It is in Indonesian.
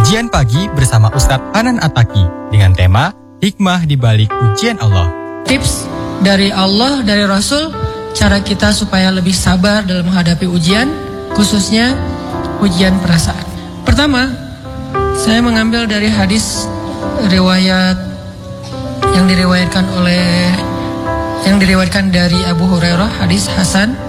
Ujian Pagi bersama Ustadz Hanan Attaqi dengan tema Hikmah di Balik Ujian Allah. Tips dari Allah, dari Rasul, cara kita supaya lebih sabar dalam menghadapi ujian, khususnya ujian perasaan. Pertama, saya mengambil dari hadis riwayat yang diriwayatkan dari Abu Hurairah, hadis Hasan.